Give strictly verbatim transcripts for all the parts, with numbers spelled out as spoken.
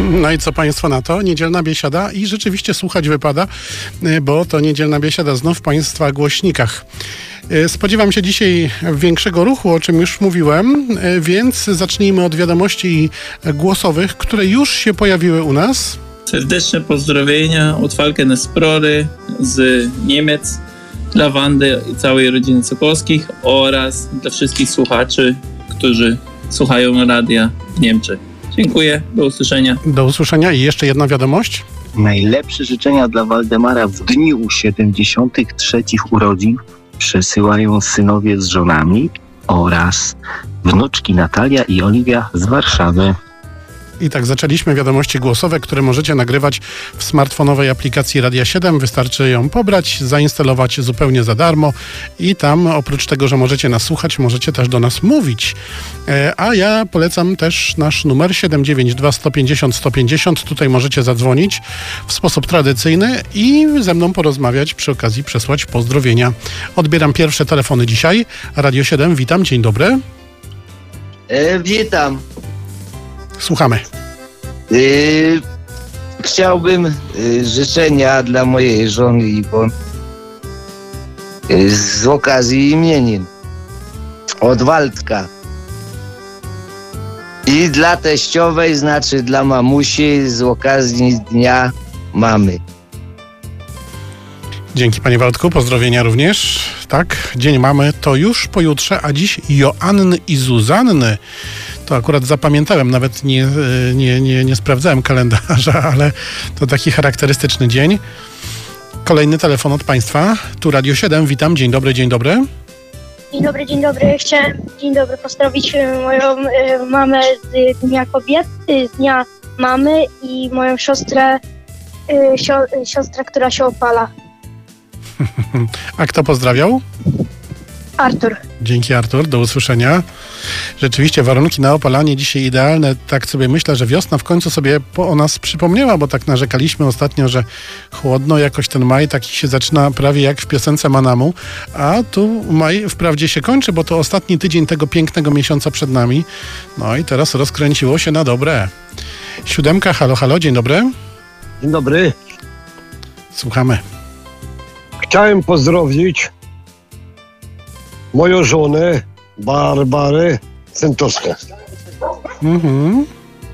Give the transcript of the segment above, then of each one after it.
No i co państwo na to? Niedzielna biesiada i rzeczywiście słuchać wypada, bo to niedzielna biesiada znów w państwa głośnikach. Spodziewam się dzisiaj większego ruchu, o czym już mówiłem, więc zacznijmy od wiadomości głosowych, które już się pojawiły u nas. Serdeczne pozdrowienia od Falken Esprory z Niemiec dla Wandy i całej rodziny Sokolskich oraz dla wszystkich słuchaczy, którzy słuchają radia w Niemczech. Dziękuję, do usłyszenia. Do usłyszenia i jeszcze jedna wiadomość. Najlepsze życzenia dla Waldemara w dniu siedemdziesiątych trzecich urodzin przesyłają synowie z żonami oraz wnuczki Natalia i Oliwia z Warszawy. I tak zaczęliśmy wiadomości głosowe, które możecie nagrywać w smartfonowej aplikacji Radia siedem. Wystarczy ją pobrać, zainstalować zupełnie za darmo i tam oprócz tego, że możecie nas słuchać, możecie też do nas mówić. E, a ja polecam też nasz numer siedem dziewięć dwa sto pięćdziesiąt sto pięćdziesiąt. Tutaj możecie zadzwonić w sposób tradycyjny i ze mną porozmawiać, przy okazji przesłać pozdrowienia. Odbieram pierwsze telefony dzisiaj. Radio siedem, witam, dzień dobry. E, witam. Słuchamy. Yy, chciałbym yy, życzenia dla mojej żony Iwon yy, z okazji imienin od Waldka. I dla teściowej, znaczy dla mamusi z okazji Dnia Mamy. Dzięki panie Waldku, pozdrowienia również. Tak, Dzień Mamy to już pojutrze, a dziś Joanny i Zuzanny. To akurat zapamiętałem, nawet nie, nie, nie, nie sprawdzałem kalendarza, ale to taki charakterystyczny dzień. Kolejny telefon od państwa. Tu Radio siedem, witam, dzień dobry, dzień dobry. Dzień dobry, dzień dobry. Chciałem dzień dobry pozdrowić moją y, mamę z Dnia Kobiet, y, z Dnia Mamy i moją siostrę, y, sio, y, siostrę, która się opala. A kto pozdrawiał? Artur. Dzięki Artur, do usłyszenia. Rzeczywiście warunki na opalanie dzisiaj idealne. Tak sobie myślę, że wiosna w końcu sobie po, o nas przypomniała, bo tak narzekaliśmy ostatnio, że chłodno, jakoś ten maj taki się zaczyna prawie jak w piosence Manamu, a tu maj wprawdzie się kończy, bo to ostatni tydzień tego pięknego miesiąca przed nami. No i teraz rozkręciło się na dobre. Siódemka, halo, halo, dzień dobry. Dzień dobry. Słuchamy. Chciałem pozdrowić moją żonę Barbarę Centoską. Mhm.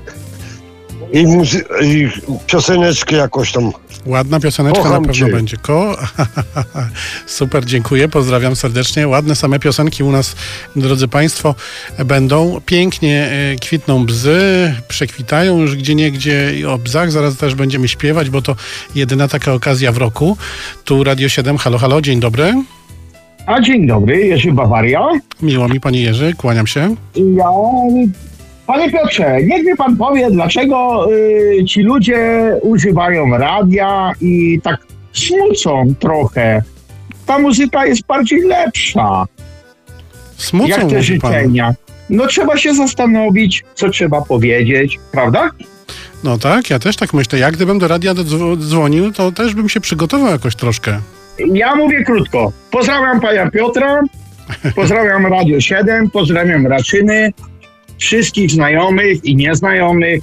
I, muzy- I pioseneczkę jakoś tam. Ładna pioseneczka Kocham na pewno cię. będzie. Ko... Super, dziękuję, pozdrawiam serdecznie. Ładne same piosenki u nas, drodzy państwo, będą. Pięknie e, kwitną bzy, przekwitają już gdzieniegdzie i o bzach zaraz też będziemy śpiewać, bo to jedyna taka okazja w roku. Tu Radio siedem, halo, halo, dzień dobry. A dzień dobry, Jerzy Bawaria. Miło mi, panie Jerzy, kłaniam się. Ja... Panie Piotrze, niech mi pan powie, dlaczego y, ci ludzie używają radia i tak smucą trochę. Ta muzyka jest bardziej lepsza. Smucą, jak te mówi życzenia. pan. No trzeba się zastanowić, co trzeba powiedzieć, prawda? No tak, ja też tak myślę. Ja gdybym do radia dzw- dzwonił, to też bym się przygotował jakoś troszkę. Ja mówię krótko. Pozdrawiam pana Piotra, pozdrawiam Radio siedem, pozdrawiam Raczyny, wszystkich znajomych i nieznajomych.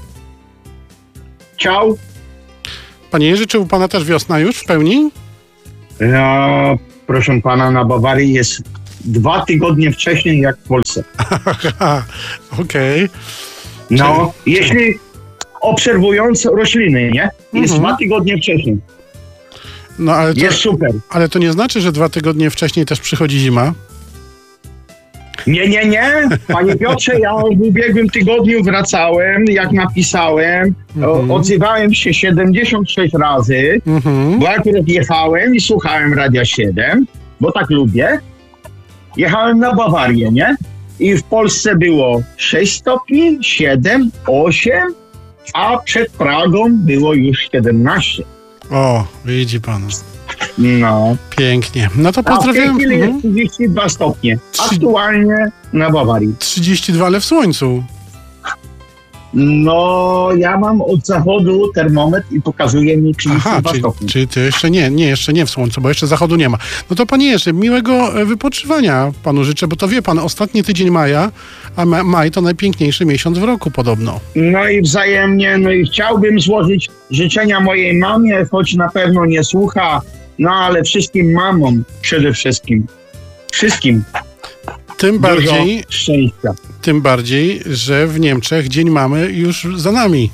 Ciao. Panie Jerzy, czy u pana też wiosna już w pełni? No, proszę pana, na Bawarii jest dwa tygodnie wcześniej jak w Polsce. Okej. Okay. No, czy, jeśli czy... obserwując rośliny, nie? Jest mhm. dwa tygodnie wcześniej. No, ale to, jest super. Ale to nie znaczy, że dwa tygodnie wcześniej też przychodzi zima? Nie, nie, nie. Panie Piotrze, ja w ubiegłym tygodniu wracałem, jak napisałem, mm-hmm. odzywałem się siedemdziesiąt sześć razy, mm-hmm. bo akurat jechałem i słuchałem Radia siedem, bo tak lubię. Jechałem na Bawarię, nie? I w Polsce było sześć stopni, siedem, osiem, a przed Pragą było już siedemnaście. O, widzi pan. No. Pięknie. No to pozdrawiam. A w tej chwili jest trzydzieści dwa stopnie. Aktualnie na Bawarii. trzydzieści dwa, ale w słońcu. No, ja mam od zachodu termometr i pokazuje mi trzydzieści Aha, dwa czyli, stopnie. czyli ty jeszcze nie, nie, jeszcze nie w słońcu, bo jeszcze zachodu nie ma. No to panie Jerzy, miłego e, wypoczywania panu życzę, bo to wie pan, ostatni tydzień maja, a ma, maj to najpiękniejszy miesiąc w roku podobno. No i wzajemnie, no i chciałbym złożyć życzenia mojej mamie, choć na pewno nie słucha, no ale wszystkim mamom przede wszystkim. Wszystkim. Tym bardziej, Dużo szczęścia. tym bardziej, że w Niemczech Dzień Mamy już za nami.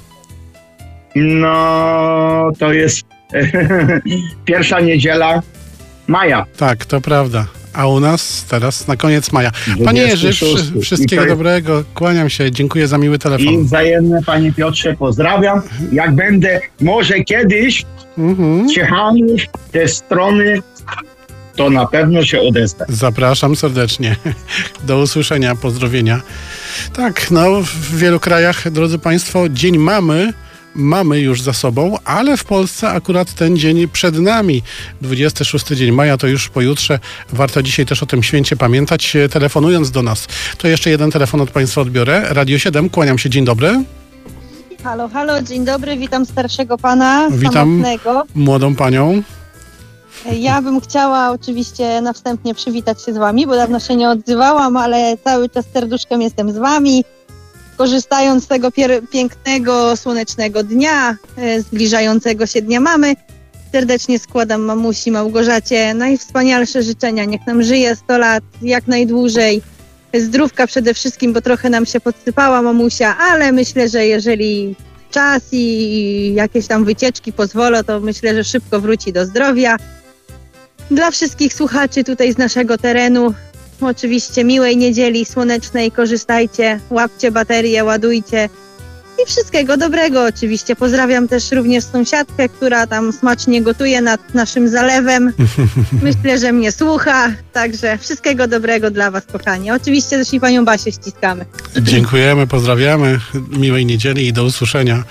No, to jest pierwsza niedziela maja. Tak, to prawda. A u nas teraz na koniec maja. Panie Jerzy, dwudziesty szósty. wszy- wszystkiego I to- dobrego. Kłaniam się. Dziękuję za miły I telefon. wzajemne, panie Piotrze, pozdrawiam. Jak będę może kiedyś Mhm. w Ciechanów, te strony, to na pewno się odezwę. Zapraszam serdecznie. Do usłyszenia, pozdrowienia. Tak, no w wielu krajach, drodzy Państwo, Dzień Mamy mamy już za sobą, ale w Polsce akurat ten dzień przed nami. dwudziesty szósty dzień maja to już pojutrze. Warto dzisiaj też o tym święcie pamiętać, telefonując do nas. To jeszcze jeden telefon od Państwa odbiorę. Radio siedem, kłaniam się, dzień dobry. Halo, halo, dzień dobry, witam starszego pana Witam. samotnego. Młodą panią. Ja bym chciała oczywiście na wstępie przywitać się z wami, bo dawno się nie odzywałam, ale cały czas serduszkiem jestem z wami. Korzystając z tego pier- pięknego, słonecznego dnia, e, zbliżającego się Dnia Mamy, serdecznie składam mamusi Małgorzacie najwspanialsze życzenia. Niech nam żyje sto lat, jak najdłużej. Zdrówka przede wszystkim, bo trochę nam się podsypała mamusia, ale myślę, że jeżeli czas i jakieś tam wycieczki pozwolą, to myślę, że szybko wróci do zdrowia. Dla wszystkich słuchaczy tutaj z naszego terenu, oczywiście miłej niedzieli słonecznej, korzystajcie, łapcie baterie, ładujcie i wszystkiego dobrego oczywiście. Pozdrawiam też również sąsiadkę, która tam smacznie gotuje nad naszym zalewem. Myślę, że mnie słucha, także wszystkiego dobrego dla was, kochani. Oczywiście też i panią Basię ściskamy. Dziękujemy, pozdrawiamy. Miłej niedzieli i do usłyszenia.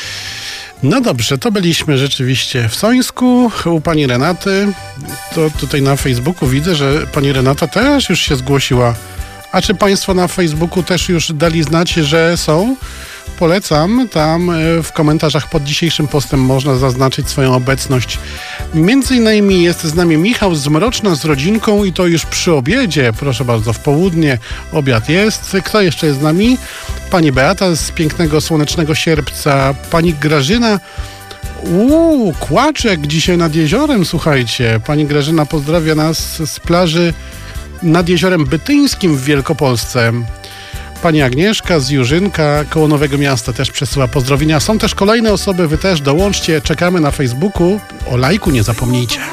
No dobrze, to byliśmy rzeczywiście w Sońsku u pani Renaty. To tutaj na Facebooku widzę, że pani Renata też już się zgłosiła. A czy państwo na Facebooku też już dali znać, że są? Polecam, tam w komentarzach pod dzisiejszym postem można zaznaczyć swoją obecność. Między innymi jest z nami Michał z Mroczna z rodzinką i to już przy obiedzie, proszę bardzo, w południe obiad jest. Kto jeszcze jest z nami? Pani Beata z pięknego, słonecznego Sierpca, pani Grażyna. Uuu, Kłaczek dzisiaj nad jeziorem, słuchajcie. Pani Grażyna pozdrawia nas z plaży nad Jeziorem Bytyńskim w Wielkopolsce. Pani Agnieszka z Jurzynka koło Nowego Miasta też przesyła pozdrowienia. Są też kolejne osoby, wy też dołączcie. Czekamy na Facebooku. O lajku nie zapomnijcie.